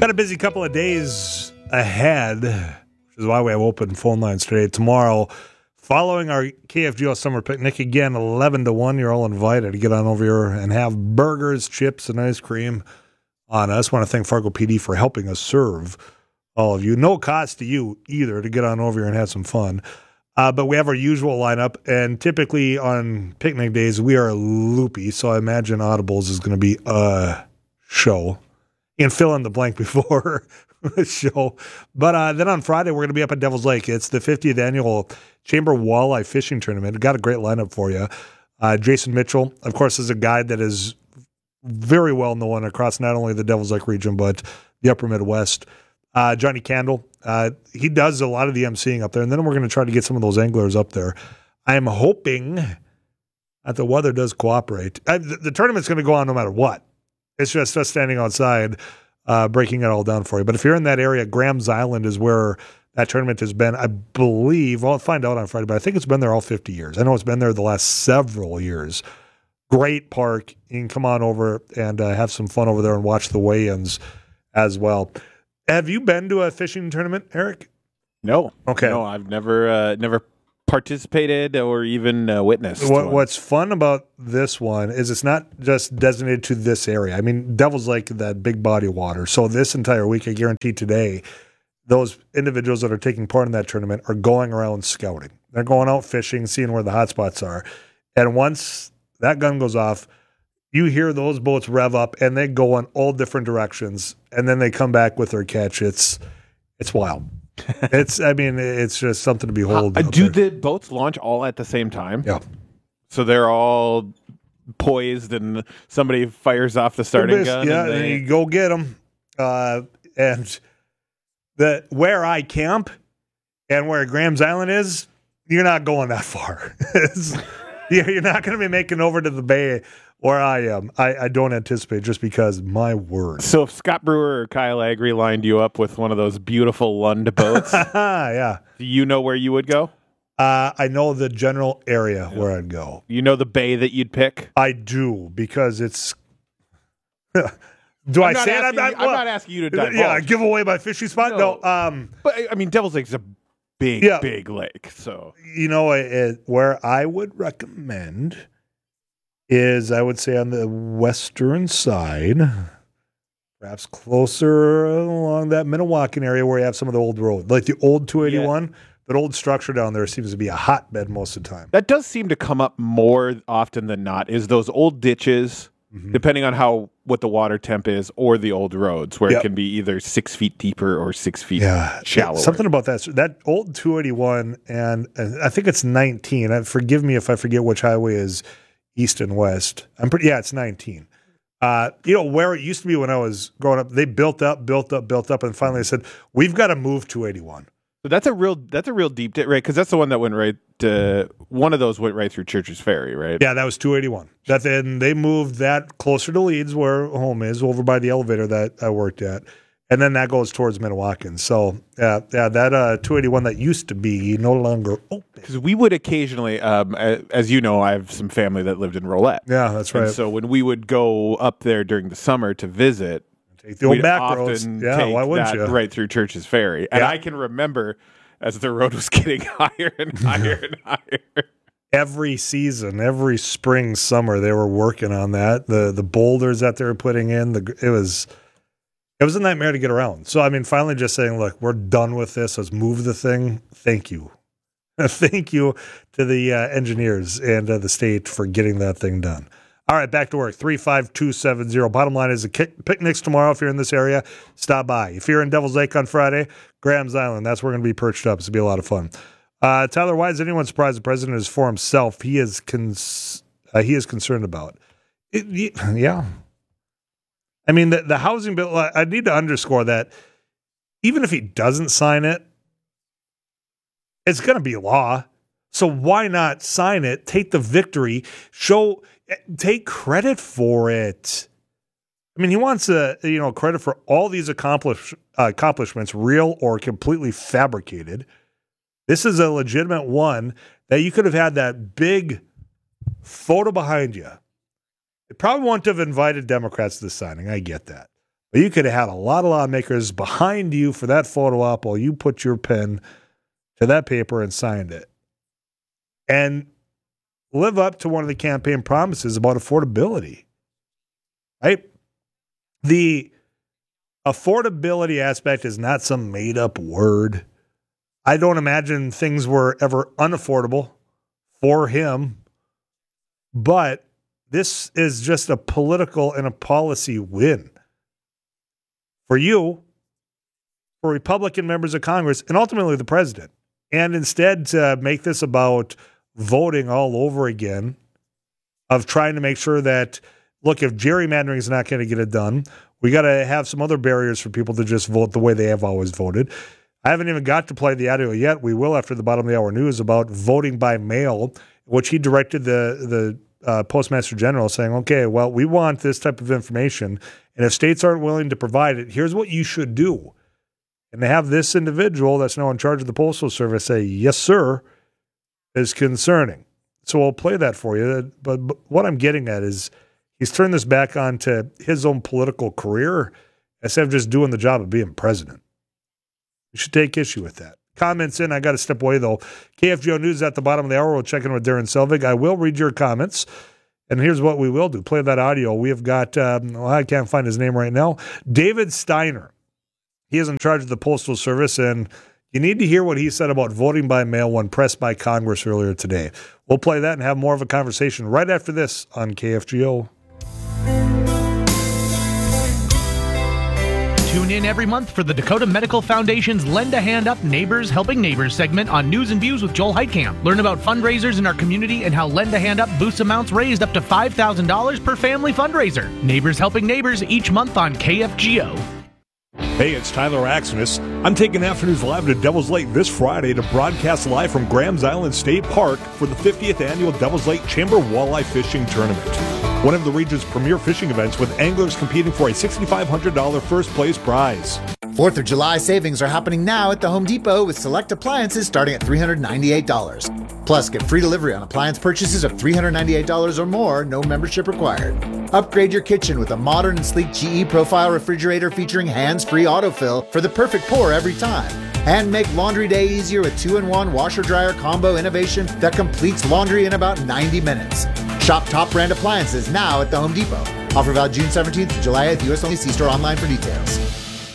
Got a busy couple of days ahead, which is why we have open phone lines today. Tomorrow, following our KFGO summer picnic, again, 11 to 1, you're all invited to get on over here and have burgers, chips, and ice cream on us. Want to thank Fargo PD for helping us serve all of you. No cost to you either to get on over here and have some fun. But we have our usual lineup, and typically on picnic days, we are loopy, so I imagine Audibles is going to be a show. And fill in the blank before the show. But then on Friday, we're going to be up at Devil's Lake. It's the 50th annual Chamber Walleye Fishing Tournament. We've got a great lineup for you. Jason Mitchell, of course, is a guide that is very well known across not only the Devil's Lake region, but the upper Midwest. Johnny Candle, he does a lot of the emceeing up there. And then we're going to try to get some of those anglers up there. I am hoping that the weather does cooperate. The tournament's going to go on no matter what. It's just us standing outside, breaking it all down for you. But if you're in that area, Graham's Island is where that tournament has been, I believe. I'll find out on Friday, but I think it's been there all 50 years. I know it's been there the last several years. Great park. You can come on over and have some fun over there and watch the weigh-ins as well. Have you been to a fishing tournament, Eric? No. Okay. No, I've never participated or even witnessed. What's fun about this one is it's not just designated to this area. I mean, Devil's Lake, that big body of water. So this entire week, I guarantee today, those individuals that are taking part in that tournament are going around scouting. They're going out fishing, seeing where the hot spots are. And once that gun goes off, you hear those boats rev up and they go in all different directions. And then they come back with their catch. It's wild. It's just something to behold. Do the boats launch all at the same time? Yeah. So they're all poised and somebody fires off the starting gun? Yeah, and you go get them. And where I camp and where Graham's Island is, you're not going that far. You're not going to be making over to the bay where I am. I don't anticipate, just because, my word. So if Scott Brewer or Kyle Agri lined you up with one of those beautiful Lund boats, yeah, do you know where you would go? I know the general area where I'd go. You know the bay that you'd pick? I do, because it's... Do I say it? I'm not asking you to divulge. Yeah, give away my fishing spot? No. But, I mean, Devil's Lake's a big lake, so... You know, where I would recommend... is, I would say, on the western side, perhaps closer along that Minnewacan area where you have some of the old road, like the old 281. Yeah. That old structure down there seems to be a hotbed most of the time. That does seem to come up more often than not, is those old ditches, depending on what the water temp is, or the old roads, where it can be either 6 feet deeper or 6 feet shallower. Something about that old 281, and I think it's 19. Forgive me if I forget which highway is east and west. It's 19. Where it used to be when I was growing up, they built up, and finally they said, we've got to move 281. So that's a real deep dip, right? Because that's the one that went one of those went right through Church's Ferry, right? Yeah, that was 281. Then they moved that closer to Leeds, where home is, over by the elevator that I worked at. And then that goes towards Minnewacan. So, that 281 that used to be no longer open. Because we would occasionally, as you know, I have some family that lived in Rolette. Yeah, that's right. And so when we would go up there during the summer to visit, take the old back roads. Yeah, why wouldn't you? Right through Church's Ferry. And I can remember as the road was getting higher and higher and higher. Every season, every spring, summer, they were working on that. The boulders that they were putting in, it was a nightmare to get around. So, I mean, finally just saying, look, we're done with this. Let's move the thing. Thank you. Thank you to the engineers and the state for getting that thing done. All right, back to work. 35270. Bottom line is the picnics tomorrow. If you're in this area, stop by. If you're in Devil's Lake on Friday, Graham's Island, that's where we're going to be perched up. It's going to be a lot of fun. Tyler, why is anyone surprised the president is for himself? He is concerned about it. Yeah. I mean, the housing bill, I need to underscore that even if he doesn't sign it, it's going to be law. So why not sign it, take the victory, take credit for it? I mean, he wants credit for all these accomplishments, real or completely fabricated. This is a legitimate one that you could have had that big photo behind you. It probably wouldn't have invited Democrats to the signing. I get that. But you could have had a lot of lawmakers behind you for that photo op while you put your pen to that paper and signed it. And live up to one of the campaign promises about affordability. Right? The affordability aspect is not some made-up word. I don't imagine things were ever unaffordable for him. But this is just a political and a policy win. For you, for Republican members of Congress, and ultimately the president. And instead to make this about voting all over again, of trying to make sure that, look, if gerrymandering is not going to get it done, we got to have some other barriers for people to just vote the way they have always voted. I haven't even got to play the audio yet. We will after the bottom of the hour news about voting by mail, which he directed the Postmaster General saying, okay, well, we want this type of information, and if states aren't willing to provide it, here's what you should do. And to have this individual that's now in charge of the Postal Service say, yes, sir, is concerning. So I'll play that for you. But what I'm getting at is he's turned this back onto his own political career instead of just doing the job of being president. You should take issue with that. Comments in. I got to step away, though. KFGO News at the bottom of the hour. We'll check in with Darren Selvig. I will read your comments. And here's what we will do. Play that audio. We have got, I can't find his name right now, David Steiner. He is in charge of the Postal Service, and you need to hear what he said about voting by mail when pressed by Congress earlier today. We'll play that and have more of a conversation right after this on KFGO. Tune in every month for the Dakota Medical Foundation's Lend a Hand Up Neighbors Helping Neighbors segment on News and Views with Joel Heitkamp. Learn about fundraisers in our community and how Lend a Hand Up boosts amounts raised up to $5,000 per family fundraiser. Neighbors Helping Neighbors each month on KFGO. Hey, it's Tyler Axenis. I'm taking Afternoons Live to Devil's Lake this Friday to broadcast live from Grahams Island State Park for the 50th Annual Devil's Lake Chamber Walleye Fishing Tournament. One of the region's premier fishing events with anglers competing for a $6,500 first place prize. 4th of July savings are happening now at the Home Depot with select appliances starting at $398. Plus, get free delivery on appliance purchases of $398 or more, no membership required. Upgrade your kitchen with a modern and sleek GE Profile refrigerator featuring hands-free autofill for the perfect pour every time. And make laundry day easier with 2-in-1 washer-dryer combo innovation that completes laundry in about 90 minutes. Shop top brand appliances now at the Home Depot. Offer valid June 17th to July 8th. U.S. only. See store online for details.